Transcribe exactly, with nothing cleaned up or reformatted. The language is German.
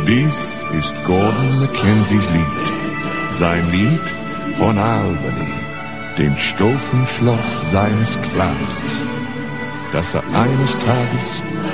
Dies ist Gordon Mackenzies Lied, sein Lied von Albany, dem stolzen Schloss seines Clans, das er eines Tages